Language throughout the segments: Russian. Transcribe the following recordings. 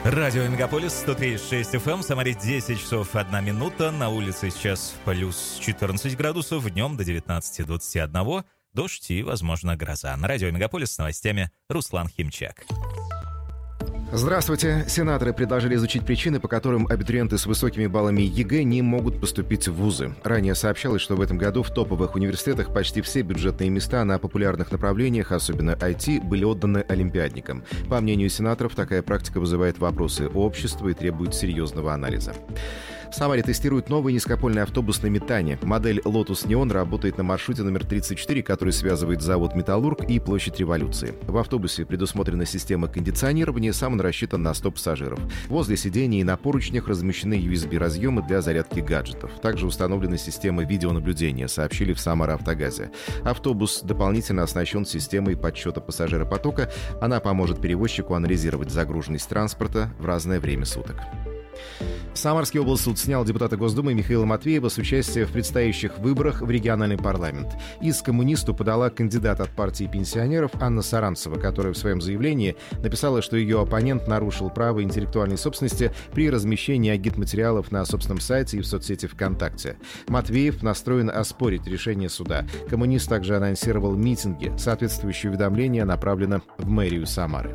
Радио Мегаполис 103.6 FM, в Самаре 10 часов 1 минута, на улице сейчас плюс 14 градусов, днем до 19-21, дождь и, возможно, гроза. На радио Мегаполис с новостями Руслан Химчак. Здравствуйте. Сенаторы предложили изучить причины, по которым абитуриенты с высокими баллами ЕГЭ не могут поступить в вузы. Ранее сообщалось, что в этом году в топовых университетах почти все бюджетные места на популярных направлениях, особенно IT, были отданы олимпиадникам. По мнению сенаторов, такая практика вызывает вопросы у общества и требует серьезного анализа. В Самаре тестируют новый низкопольный автобус на метане. Модель Lotus Neon работает на маршруте номер 34, который связывает завод «Металлург» и площадь Революции. В автобусе предусмотрена система кондиционирования, сам он рассчитан на 100 пассажиров. Возле сидений и на поручнях размещены USB-разъемы для зарядки гаджетов. Также установлена система видеонаблюдения, сообщили в Самаравтогазе. Автобус дополнительно оснащен системой подсчета пассажиропотока. Она поможет перевозчику анализировать загруженность транспорта в разное время суток. Самарский облсуд снял депутата Госдумы Михаила Матвеева с участия в предстоящих выборах в региональный парламент. Иск коммунисту подала кандидат от партии пенсионеров Анна Саранцева, которая в своем заявлении написала, что ее оппонент нарушил право интеллектуальной собственности при размещении агитматериалов на собственном сайте и в соцсети ВКонтакте. Матвеев настроен оспорить решение суда. Коммунист также анонсировал митинги. Соответствующее уведомление направлено в мэрию Самары.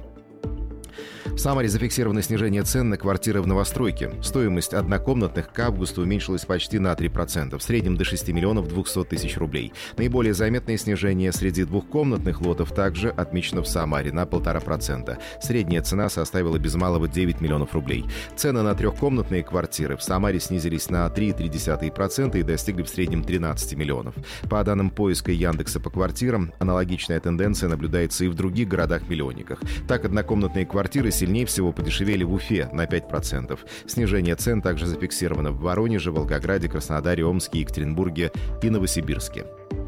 В Самаре зафиксировано снижение цен на квартиры в новостройке. Стоимость однокомнатных к августу уменьшилась почти на 3%, в среднем до 6 миллионов 200 тысяч рублей. Наиболее заметное снижение среди двухкомнатных лотов также отмечено в Самаре на 1,5%. Средняя цена составила без малого 9 миллионов рублей. Цены на трехкомнатные квартиры в Самаре снизились на 3,3% и достигли в среднем 13 миллионов. По данным поиска Яндекса по квартирам, аналогичная тенденция наблюдается и в других городах-миллионниках. Так, однокомнатные квартиры сильнее всего подешевели в Уфе на 5%. Снижение цен также зафиксировано в Воронеже, Волгограде, Краснодаре, Омске, Екатеринбурге и Новосибирске.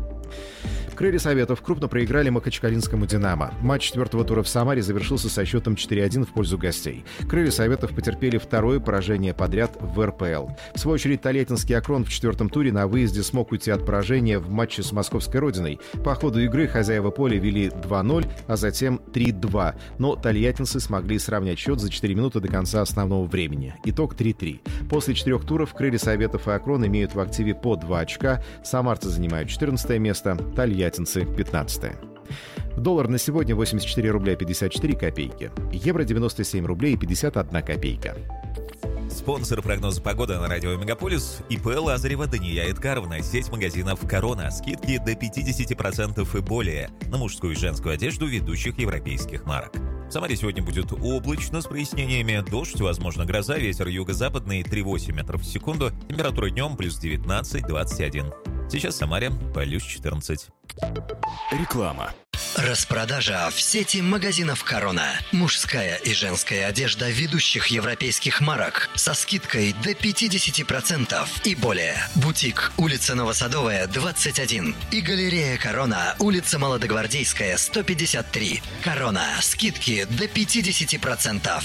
Крылья Советов крупно проиграли Махачкалинскому «Динамо». Матч четвертого тура в Самаре завершился со счетом 4-1 в пользу гостей. Крылья Советов потерпели второе поражение подряд в РПЛ. В свою очередь, Тольяттинский «Акрон» в четвертом туре на выезде смог уйти от поражения в матче с московской «Родиной». По ходу игры хозяева поля вели 2-0, а затем 3-2. Но тольяттинцы смогли сравнять счет за 4 минуты до конца основного времени. Итог 3-3. После 4 туров Крылья Советов и «Акрон» имеют в активе по 2 очка. Самарцы занимают 14 место, тольяттинцы 15-е. Доллар на сегодня 84 рубля 54 копейки. Евро 97 рублей 51 копейка. Спонсор прогноза погоды на радио Мегаполис — ИП Лазарева Дания Эдгаровна, сеть магазинов «Корона». Скидки до 50% и более на мужскую и женскую одежду ведущих европейских марок. В Самаре сегодня будет облачно с прояснениями, дождь, возможно гроза, ветер юго-западный 3,8 метров в секунду, температура днем плюс 19-21. Сейчас в Самаре плюс 14. Реклама. Распродажа в сети магазинов «Корона». Мужская и женская одежда ведущих европейских марок со скидкой до 50% и более. Бутик, улица Новосадовая, 21. И галерея «Корона», улица Молодогвардейская, 153. «Корона». Скидки до 50%.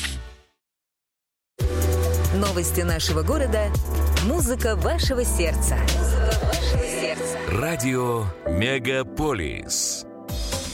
Новости нашего города. Музыка вашего сердца. Радио Мегаполис.